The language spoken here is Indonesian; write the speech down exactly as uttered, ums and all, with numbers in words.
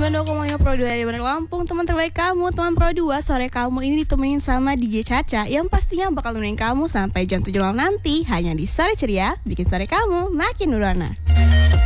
sembilan puluh dua koma lima Pro dua dari Bandar Lampung. Teman terbaik kamu, teman Pro dua. Sore kamu ini ditemenin sama D J Caca, yang pastinya bakal nemenin kamu sampai jam tujuh malam nanti. Hanya di Sore Ceria, bikin sore kamu makin nurana.